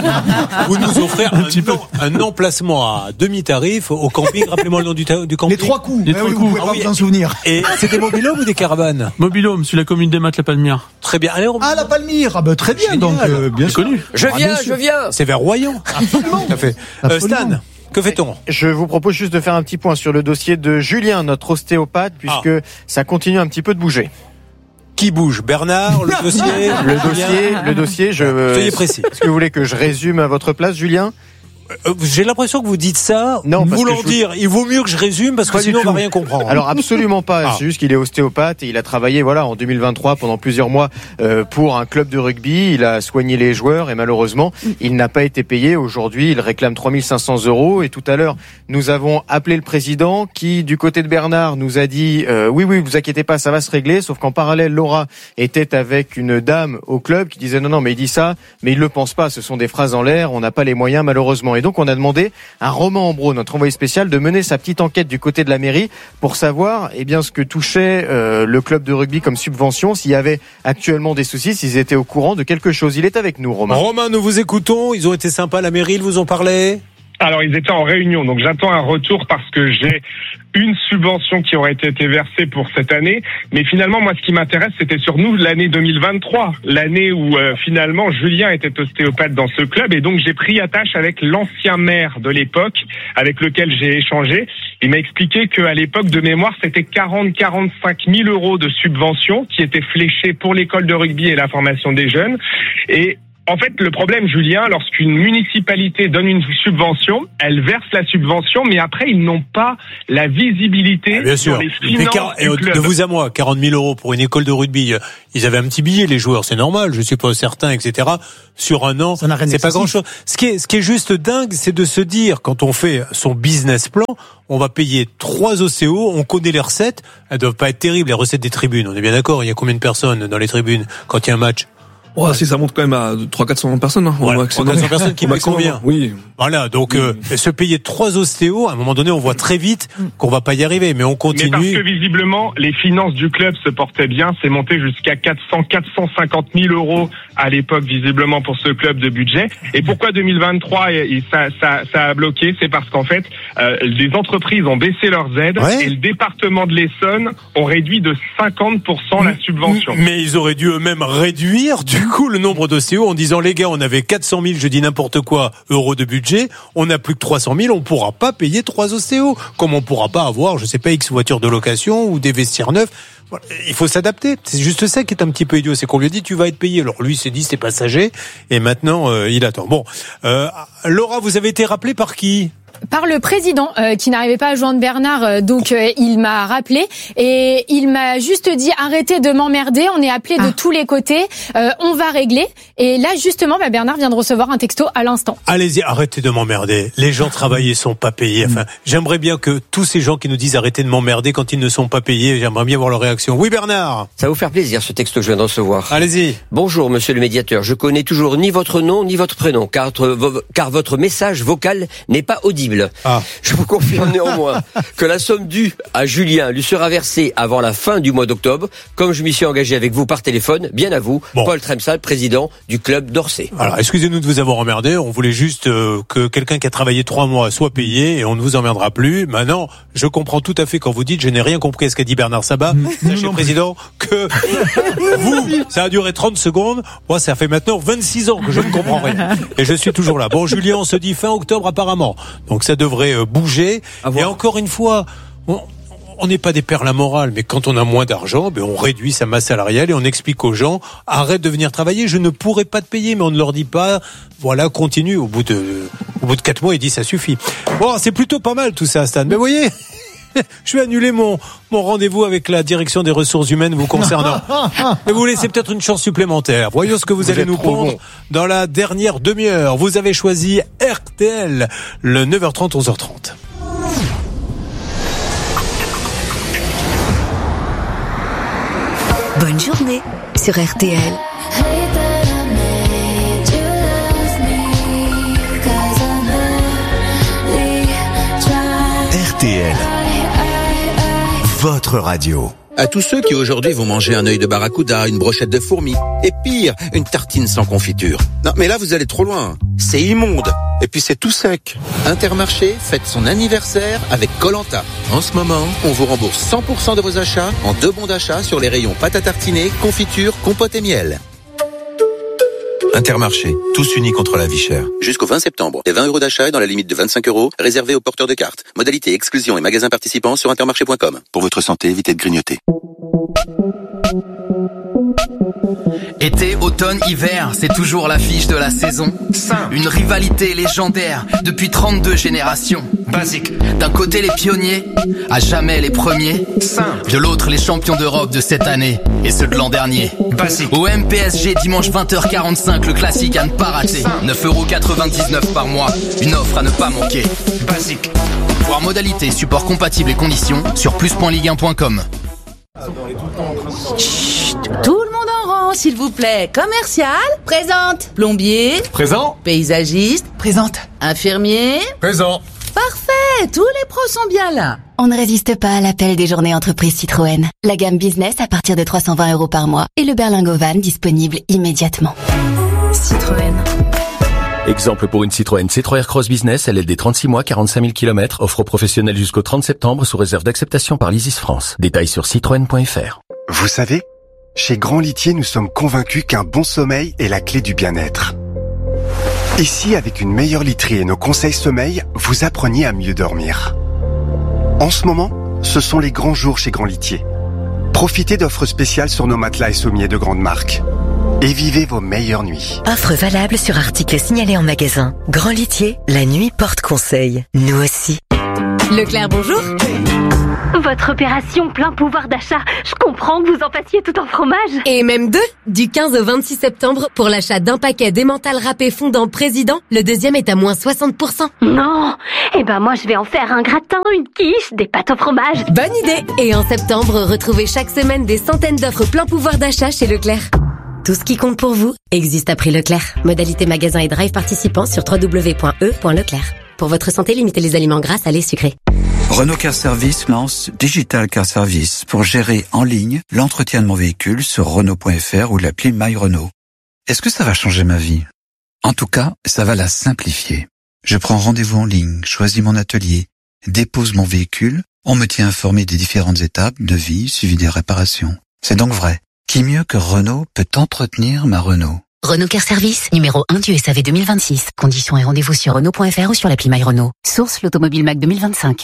Vous nous offrez un, un, petit peu. un emplacement à demi-tarif au camping. Rappelez-moi le nom du, ta- du camping. Les trois coups. Les trois oui, coups. Vous pouvez ah pas oui. vous en souvenir. Et c'est des mobil-homes ou des caravanes? Mobil-home, sur la commune des Maths, la Palmyre. Très bien. Allez, on... Ah, la Palmyre. Ah, ben, très bien. Génial. Donc, euh, bien sûr. connu. Je ah, viens, bien je viens. C'est vers Royan. Absolument. Tout à fait. Euh, Stan, que fait-on? Je vous propose juste de faire un petit point sur le dossier de Julien, notre ostéopathe, puisque ah. ça continue un petit peu de bouger. Qui bouge? Bernard, le dossier? Le dossier, le dossier, je... Soyez précis. Est-ce que vous voulez que je résume à votre place, Julien? Euh, j'ai l'impression que vous dites ça, non, voulant vous... dire, il vaut mieux que je résume parce que pas sinon on va rien comprendre. Alors absolument pas, ah. c'est juste qu'il est ostéopathe et il a travaillé voilà en deux mille vingt-trois pendant plusieurs mois euh, pour un club de rugby, il a soigné les joueurs et malheureusement il n'a pas été payé. Aujourd'hui il réclame trois mille cinq cents euros et tout à l'heure nous avons appelé le président qui du côté de Bernard nous a dit euh, oui oui vous inquiétez pas ça va se régler, sauf qu'en parallèle Laura était avec une dame au club qui disait non non mais il dit ça mais il le pense pas, ce sont des phrases en l'air, on n'a pas les moyens malheureusement. Et donc on a demandé à Romain Ambro, notre envoyé spécial, de mener sa petite enquête du côté de la mairie pour savoir eh bien ce que touchait euh, le club de rugby comme subvention, s'il y avait actuellement des soucis, s'ils étaient au courant de quelque chose. Il est avec nous, Romain. Romain, nous vous écoutons. Ils ont été sympas, la mairie, ils vous ont parlé? Alors, ils étaient en réunion, donc j'attends un retour parce que j'ai une subvention qui aurait été versée pour cette année. Mais finalement, moi, ce qui m'intéresse, c'était sur nous l'année deux mille vingt-trois, l'année où euh, finalement Julien était ostéopathe dans ce club. Et donc, j'ai pris attache avec l'ancien maire de l'époque, avec lequel j'ai échangé. Il m'a expliqué qu'à l'époque, de mémoire, c'était quarante à quarante-cinq mille euros de subvention qui étaient fléchés pour l'école de rugby et la formation des jeunes. Et En fait, le problème, Julien, lorsqu'une municipalité donne une subvention, elle verse la subvention, mais après, ils n'ont pas la visibilité ah, bien sur sûr. les finances car- du club. De vous à moi, quarante mille euros pour une école de rugby, ils avaient un petit billet, les joueurs, c'est normal, je suis pas certain, et cetera. Sur un an, c'est pas grand-chose. Ce qui est, ce qui est juste dingue, c'est de se dire, quand on fait son business plan, on va payer trois O C O, on connaît les recettes, elles doivent pas être terribles, les recettes des tribunes, on est bien d'accord, il y a combien de personnes dans les tribunes quand il y a un match? Oh, si ça monte quand même à trois cents à quatre cents personnes. Hein, voilà, trois cents à quatre cents personnes qui paient combien? Oui. Voilà, donc oui. euh, se payer trois ostéos, à un moment donné, on voit très vite qu'on va pas y arriver, mais on continue. Mais parce que visiblement, les finances du club se portaient bien, c'est monté jusqu'à quatre cents, quatre cent cinquante mille euros à l'époque, visiblement, pour ce club de budget. Et pourquoi deux mille vingt-trois, et ça, ça, ça a bloqué? C'est parce qu'en fait, euh, les entreprises ont baissé leurs aides ouais. et le département de l'Essonne ont réduit de cinquante pour cent la subvention. Mais ils auraient dû eux-mêmes réduire, du coup, le nombre d'O C O en disant, les gars, on avait quatre cent mille, je dis n'importe quoi, euros de budget, on n'a plus que trois cent mille, on pourra pas payer trois O C O. Comme on pourra pas avoir, je sais pas, X voitures de location ou des vestiaires neufs. Il faut s'adapter. C'est juste ça qui est un petit peu idiot. C'est qu'on lui a dit, tu vas être payé. Alors lui, s'est dit, c'est passager. Et maintenant, euh, il attend. Bon. Euh, Laura, vous avez été rappelée par qui? Par le président euh, qui n'arrivait pas à joindre Bernard, euh, donc euh, il m'a rappelé et il m'a juste dit arrêtez de m'emmerder, on est appelé ah. de tous les côtés, euh, on va régler. Et là justement, bah, Bernard vient de recevoir un texto à l'instant. Allez-y, arrêtez de m'emmerder. Les gens travaillent et sont pas payés. Enfin, j'aimerais bien que tous ces gens qui nous disent arrêtez de m'emmerder quand ils ne sont pas payés, j'aimerais bien voir leur réaction. Oui, Bernard. Ça va vous faire plaisir ce texte que je viens de recevoir. Allez-y. Bonjour, monsieur le médiateur. Je connais toujours ni votre nom ni votre prénom, car, car votre message vocal n'est pas audible. Ah. Je vous confirme néanmoins que la somme due à Julien lui sera versée avant la fin du mois d'octobre, comme je m'y suis engagé avec vous par téléphone, bien à vous, bon. Paul Tremsal, président du club d'Orsay. Alors, excusez-nous de vous avoir emmerdé, on voulait juste euh, que quelqu'un qui a travaillé trois mois soit payé et on ne vous emmerdera plus. Maintenant, je comprends tout à fait quand vous dites, je n'ai rien compris à ce qu'a dit Bernard Sabat, sachez président, que vous, ça a duré trente secondes, moi ça fait maintenant vingt-six ans que je ne comprends rien. Et je suis toujours là. Bon, Julien, on se dit fin octobre apparemment, donc ça devrait bouger. Et encore une fois, on on n'est pas des perles à morale, mais quand on a moins d'argent, ben on réduit sa masse salariale et on explique aux gens arrête de venir travailler, je ne pourrai pas te payer, mais on ne leur dit pas voilà, continue. Au bout de au bout de quatre mois, il dit ça suffit. Bon, c'est plutôt pas mal tout ça, Stan. Mais vous voyez, je vais annuler mon mon rendez-vous avec la direction des ressources humaines vous concernant. Mais vous laissez peut-être une chance supplémentaire. Voyons ce que vous, vous allez nous prendre bon. dans la dernière demi-heure. Vous avez choisi R T L, le neuf heures trente, onze heures trente. Bonne journée sur R T L. R T L, votre radio. À tous ceux qui aujourd'hui vont manger un œil de barracuda, une brochette de fourmis, et pire, une tartine sans confiture. Non, mais là vous allez trop loin. C'est immonde. Et puis c'est tout sec. Intermarché fête son anniversaire avec Koh-Lanta. En ce moment, on vous rembourse cent pour cent de vos achats en deux bons d'achat sur les rayons pâte à tartiner, confiture, compote et miel. Intermarché, tous unis contre la vie chère. Jusqu'au vingt septembre, les vingt euros d'achat est dans la limite de vingt-cinq euros, réservés aux porteurs de cartes. Modalité exclusion et magasins participants sur intermarché point com. Pour votre santé, évitez de grignoter. Été, automne, hiver, c'est toujours l'affiche de la saison. Simple. Une rivalité légendaire depuis trente-deux générations. Basique. D'un côté les pionniers, à jamais les premiers. Simple. De l'autre les champions d'Europe de cette année et ceux de l'an dernier. Basique. Au M P S G dimanche vingt heures quarante-cinq, le classique à ne pas rater. neuf euros quatre-vingt-dix-neuf par mois, une offre à ne pas manquer. Basique. Voir modalité, support compatible et conditions sur plus point ligue un point com. Chut, tout le monde en rang, s'il vous plaît. Commercial, présente. Plombier, présent. Paysagiste, présente. Infirmier, présent. Parfait, tous les pros sont bien là. On ne résiste pas à l'appel des journées entreprises Citroën. La gamme business à partir de trois cent vingt euros par mois et le berlingot van disponible immédiatement. Citroën. Exemple pour une Citroën C-trois Cross Business, L L D trente-six mois, quarante-cinq mille kilomètres, offre professionnelle jusqu'au trente septembre sous réserve d'acceptation par l'Isis France. Détails sur citroën point f r. Vous savez, chez Grand Litier, nous sommes convaincus qu'un bon sommeil est la clé du bien-être. Ici, avec une meilleure literie et nos conseils sommeil, vous appreniez à mieux dormir. En ce moment, ce sont les grands jours chez Grand Litier. Profitez d'offres spéciales sur nos matelas et sommiers de grandes marques. et vivez vos meilleures nuits. Offre valable sur articles signalés en magasin. Grand Litier, la nuit porte conseil. Nous aussi. Leclerc, bonjour. Votre opération plein pouvoir d'achat, je comprends que vous en fassiez tout en fromage. Et même deux. Du quinze au vingt-six septembre, pour l'achat d'un paquet d'emmental râpé fondant Président, le deuxième est à moins soixante pour cent. Non. Eh ben moi je vais en faire un gratin, une quiche, des pâtes au fromage. Bonne idée. Et en septembre, retrouvez chaque semaine des centaines d'offres plein pouvoir d'achat chez Leclerc. Tout ce qui compte pour vous existe à prix Leclerc. Modalité magasin et drive participants sur w w w point e point leclerc. Pour votre santé, limitez les aliments gras, salés, sucrés. Renault Car Service lance Digital Car Service pour gérer en ligne l'entretien de mon véhicule sur Renault point F R ou l'appli My Renault. Est-ce que ça va changer ma vie? En tout cas, ça va la simplifier. Je prends rendez-vous en ligne, choisis mon atelier, dépose mon véhicule, on me tient informé des différentes étapes de vie suivi des réparations. C'est donc vrai. Qui mieux que Renault peut entretenir ma Renault? Renault Car Service, numéro un du S A V deux mille vingt-six. Conditions et rendez-vous sur Renault point F R ou sur l'appli My Renault. Source l'Automobile Mac deux mille vingt-cinq.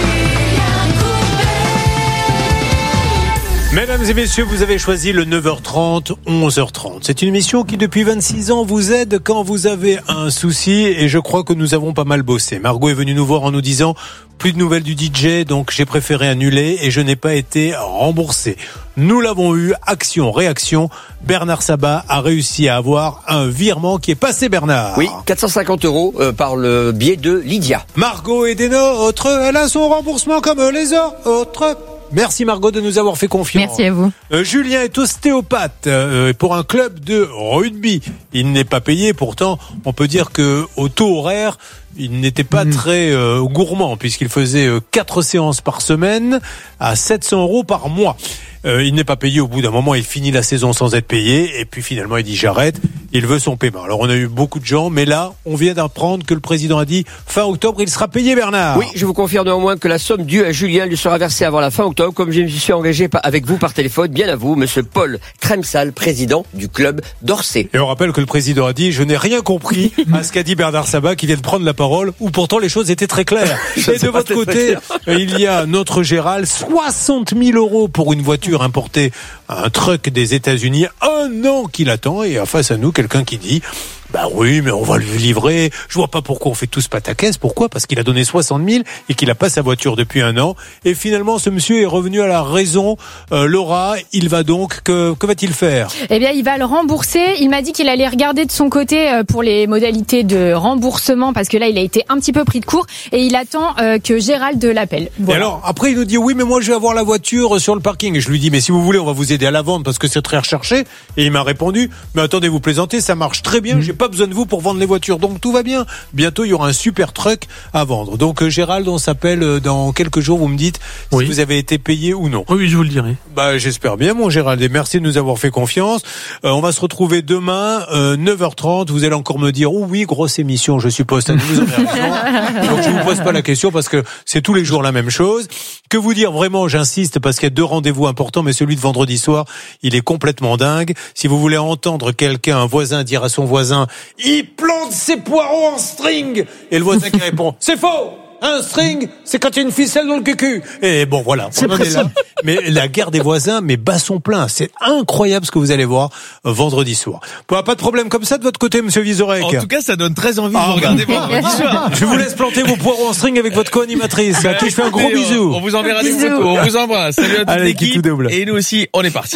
Mesdames et messieurs, vous avez choisi le neuf heures trente, onze heures trente. C'est une émission qui, depuis vingt-six ans, vous aide quand vous avez un souci et je crois que nous avons pas mal bossé. Margot est venue nous voir en nous disant plus de nouvelles du D J, donc j'ai préféré annuler et je n'ai pas été remboursé. Nous l'avons eu, action, réaction. Bernard Sabat a réussi à avoir un virement qui est passé, Bernard. Oui, quatre cent cinquante euros euh, par le biais de Lydia. Margot est des nôtres, elle a son remboursement comme les autres. Merci Margot de nous avoir fait confiance. Merci à vous. Euh, Julien est ostéopathe euh, pour un club de rugby. Il n'est pas payé, pourtant on peut dire que au taux horaire, il n'était pas mmh. très euh, gourmand puisqu'il faisait euh, quatre séances par semaine à sept cents euros par mois. Euh, il n'est pas payé, au bout d'un moment il finit la saison sans être payé et puis finalement il dit j'arrête, il veut son paiement. Alors on a eu beaucoup de gens, mais là on vient d'apprendre que le président a dit fin octobre il sera payé, Bernard. Oui, je vous confirme néanmoins que la somme due à Julien lui sera versée avant la fin octobre, comme je me suis engagé avec vous par téléphone, bien à vous, monsieur Paul Cremsal, président du club d'Orsay. Et on rappelle que le président a dit je n'ai rien compris à ce qu'a dit Bernard Sabat qui vient de prendre la parole, où pourtant les choses étaient très claires. Et de votre côté, il y a notre Gérald, soixante mille euros pour une voiture importé un truck des États-Unis, un an qu'il attend, et face à nous quelqu'un qui dit bah oui, mais on va lui livrer. Je vois pas pourquoi on fait tous pataquès. Pourquoi? Parce qu'il a donné soixante mille et qu'il a pas sa voiture depuis un an. Et finalement, ce monsieur est revenu à la raison. Euh, Laura, il va donc, que, que va-t-il faire? Eh bien, il va le rembourser. Il m'a dit qu'il allait regarder de son côté pour les modalités de remboursement parce que là, il a été un petit peu pris de court et il attend euh, que Gérald l'appelle. Voilà. Et alors, après, il nous dit oui, mais moi, je vais avoir la voiture sur le parking. Et je lui dis, mais si vous voulez, on va vous aider à la vendre parce que c'est très recherché. Et il m'a répondu, mais attendez, vous plaisantez, ça marche très bien. Mmh. J'ai pas besoin de vous pour vendre les voitures, donc tout va bien. Bientôt il y aura un super truck à vendre. Donc euh, Gérald, on s'appelle euh, dans quelques jours, vous me dites oui. si vous avez été payé ou non. Oui, je vous le dirai. Bah j'espère bien mon Gérald, et merci de nous avoir fait confiance. Euh, on va se retrouver demain euh, neuf heures trente, vous allez encore me dire oh oui, grosse émission, je suppose. Ça vous en avez donc je vous pose pas la question parce que c'est tous les jours la même chose. Que vous dire vraiment, j'insiste parce qu'il y a deux rendez-vous importants, mais celui de vendredi soir, il est complètement dingue. Si vous voulez entendre quelqu'un, un voisin dire à son voisin il plante ses poireaux en string. Et le voisin qui répond, c'est faux. Un string, c'est quand il y a une ficelle dans le cucu. Et bon, voilà, on en est là. Mais la guerre des voisins, mais bas son plein. C'est incroyable ce que vous allez voir vendredi soir. Pas de problème comme ça de votre côté, monsieur Vizorek? En tout cas, ça donne très envie ah, de vous regarder vendredi soir. Je vous laisse planter vos poireaux en string avec votre co-animatrice, à qui je fais un gros bisou. On vous enverra des photos, on vous embrasse. Salut à toute Allez, l'équipe. Et nous aussi, on est parti.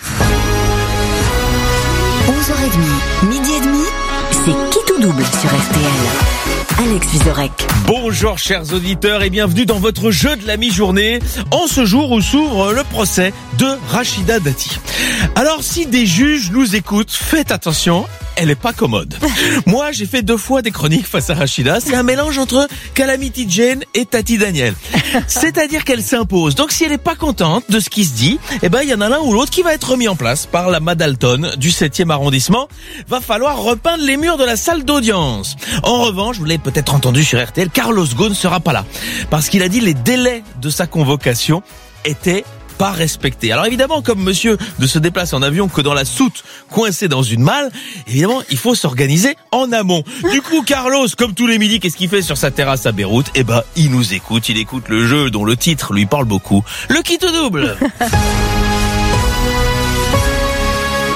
onze heures trente, midi et demi, c'est qui tout double sur R T L. Alex Vizorek. Bonjour chers auditeurs et bienvenue dans votre jeu de la mi-journée en ce jour où s'ouvre le procès de Rachida Dati. Alors si des juges nous écoutent, faites attention, elle est pas commode. Moi j'ai fait deux fois des chroniques face à Rachida, c'est un mélange entre Calamity Jane et Tati Daniel. C'est-à-dire qu'elle s'impose. Donc si elle est pas contente de ce qui se dit, eh ben il y en a l'un ou l'autre qui va être remis en place par la Madalton du septième arrondissement. Va falloir repeindre les murs de la salle d'audience. En revanche, vous l'avez peut-être entendu sur R T L, Carlos Ghosn ne sera pas là parce qu'il a dit les délais de sa convocation étaient pas respecté. Alors évidemment, comme monsieur ne se déplace en avion que dans la soute, coincé dans une malle, évidemment, il faut s'organiser en amont. Du coup, Carlos, comme tous les midis, qu'est-ce qu'il fait sur sa terrasse à Beyrouth? Eh ben, il nous écoute, il écoute le jeu dont le titre lui parle beaucoup. Le qui te double.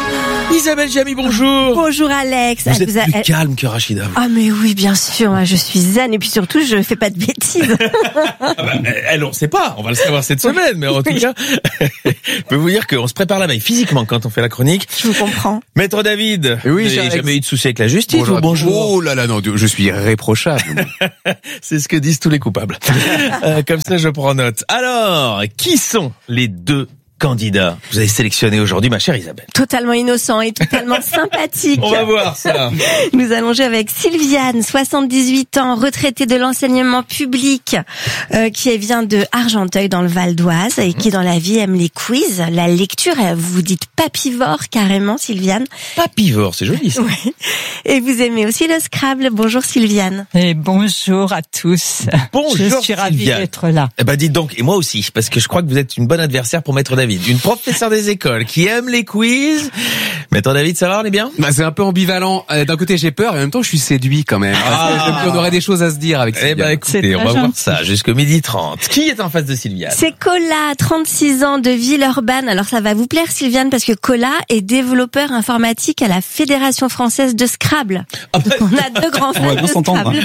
Isabelle Jamy, bonjour. Bonjour Alex. Vous elle êtes vous a, plus elle... calme que Rachida. Ah mais oui, bien sûr, je suis zen et puis surtout, je fais pas de bêtises. Ah bah, elle, on sait pas, on va le savoir cette semaine, mais en tout cas, je peux vous dire qu'on se prépare la veille physiquement quand on fait la chronique. Je vous comprends. Maître David, oui, vous n'avez jamais eu de souci avec la justice. Bonjour. Ou bonjour. Oh là là, non, je suis irréprochable. C'est ce que disent tous les coupables. euh, comme ça, je prends note. Alors, qui sont les deux candidats que vous avez sélectionnés aujourd'hui, ma chère Isabelle? Totalement innocent et totalement sympathique. On va voir ça. Nous allons jouer avec Sylviane, soixante-dix-huit ans, retraitée de l'enseignement public, euh, qui vient de Argenteuil dans le Val d'Oise et qui dans la vie aime les quiz, la lecture. Vous vous dites papivore carrément, Sylviane. Papivore, c'est joli ça. Oui. Et vous aimez aussi le Scrabble. Bonjour Sylviane. Et bonjour à tous. Bonjour Je suis ravie Sylviane. d'être là. Eh ben dites donc, et moi aussi, parce que je crois que vous êtes une bonne adversaire pour Maître David. Une professeure des écoles qui aime les quiz. Maître David, ça va, on est bien? Bah, c'est un peu ambivalent. Euh, d'un côté, j'ai peur et en même temps, je suis séduit quand même. Ah. On aurait des choses à se dire avec Sylviane. Eh ben écoutez, on va gentil. voir ça jusqu'au midi trente. Qui est en face de Sylviane? C'est Cola, trente-six ans, de Villeurbanne. Alors ça va vous plaire Sylviane parce que Cola est développeur informatique à la Fédération française de Scrabble. Ah bah, on a deux grands fans de Scrabble.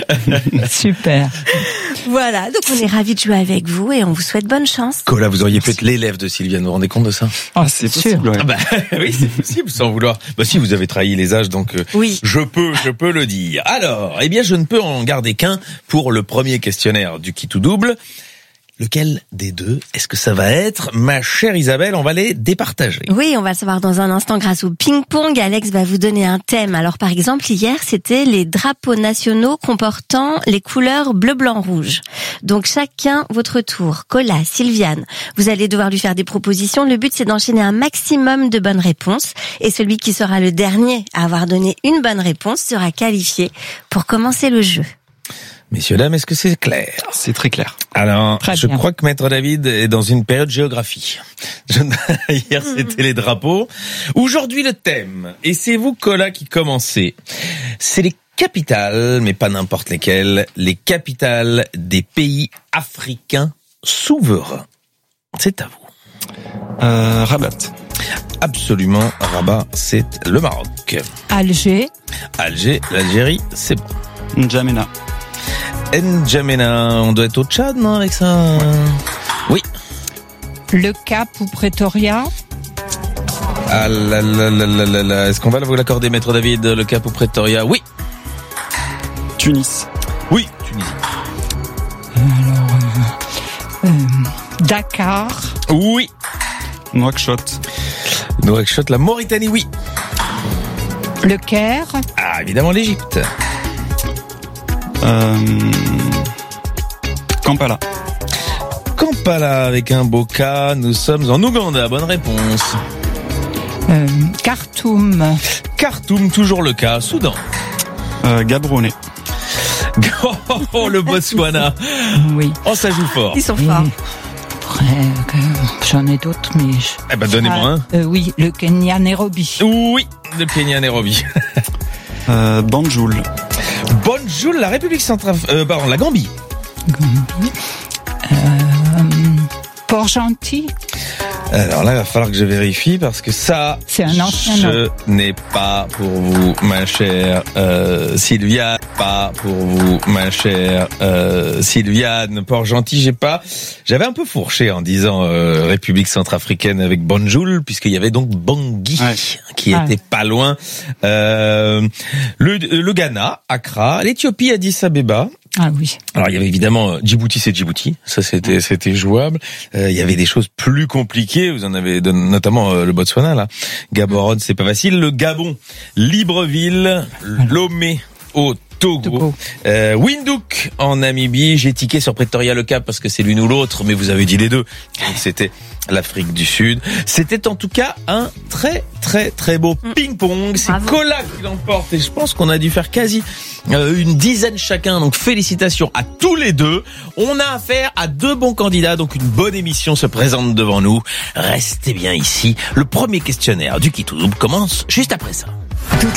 Super. Voilà, donc on est ravis de jouer avec vous et on vous souhaite bonne chance. Cola, vous auriez pu être l'élève de Sylviane, vous vous rendez compte de ça? Ah, c'est possible. Ah bah, oui, c'est possible, sans vouloir. Bah si, vous avez trahi les âges, donc euh, oui. je peux, je peux le dire. Alors, eh bien, je ne peux en garder qu'un pour le premier questionnaire du qui tout double. Lequel des deux est-ce que ça va être? Ma chère Isabelle, on va les départager. Oui, on va le savoir dans un instant grâce au ping-pong. Alex va vous donner un thème. Alors par exemple, hier, c'était les drapeaux nationaux comportant les couleurs bleu, blanc, rouge. Donc chacun votre tour. Cola, Sylviane, vous allez devoir lui faire des propositions. Le but, c'est d'enchaîner un maximum de bonnes réponses. Et celui qui sera le dernier à avoir donné une bonne réponse sera qualifié pour commencer le jeu. Messieurs, dames, est-ce que c'est clair? C'est très clair. Alors, très je bien. crois que Maître David est dans une période géographie. Je... Hier, c'était les drapeaux. Aujourd'hui, le thème, et c'est vous, Cola, qui commencez, c'est les capitales, mais pas n'importe lesquelles, les capitales des pays africains souverains. C'est à vous. Euh, Rabat. Absolument, Rabat, c'est le Maroc. Alger. Alger, l'Algérie, c'est bon. N'Djamena. N'Djamena, on doit être au Tchad, non, avec ça? Oui. Le Cap ou Pretoria. Ah là là là là là là. Est-ce qu'on va vous l'accorder, Maître David, le Cap ou Pretoria? Oui. Tunis. Oui, Tunisie. Alors, euh, euh, Dakar. Oui. Nouakchott. Nouakchott, la Mauritanie, oui. Le Caire. Ah, évidemment, l'Égypte. Euh... Kampala. Kampala, avec un beau cas, nous sommes en Ouganda. Bonne réponse. Euh, Khartoum. Khartoum, toujours le cas. Soudan. Euh, Gaborone. Oh, oh, oh, le Botswana. Oui. Oh, ça joue fort. Ils sont forts. Après, euh, j'en ai d'autres, mais... Je... Eh ben, donnez-moi un. Euh, oui, le Kenya, Nairobi. Oui, le Kenya, Nairobi. euh, Banjul. Banjul, la République centrale... Euh, pardon, la Gambie. Gambie. Euh, Port-Gentil. Alors là, il va falloir que je vérifie parce que ça, c'est un ancien je n'ai pas pour vous, ma chère euh, Sylviane, pas pour vous, ma chère euh, Sylviane. Port-Gentil, j'ai pas. J'avais un peu fourché en disant euh, République centrafricaine avec Banjul, puisqu'il y avait donc Bangui ouais. qui ah. était pas loin. Euh, le, le Ghana, Accra, l'Éthiopie, Addis Abeba. Ah oui. Alors il y avait évidemment Djibouti, c'est Djibouti, ça c'était c'était jouable. Euh, il y avait des choses plus compliquées, vous en avez notamment euh, le Botswana là. Gaborone, c'est pas facile. Le Gabon, Libreville, Lomé au Togo, Togo. Euh, Windhoek en Namibie. J'ai tiqué sur Pretoria le Cap parce que c'est l'une ou l'autre, mais vous avez dit les deux. Donc c'était l'Afrique du Sud. C'était en tout cas un très très très beau ping-pong. C'est Cola qui l'emporte et je pense qu'on a dû faire quasi euh, une dizaine chacun. Donc félicitations à tous les deux. On a affaire à deux bons candidats, donc une bonne émission se présente devant nous. Restez bien ici. Le premier questionnaire du Qui tout double commence juste après ça.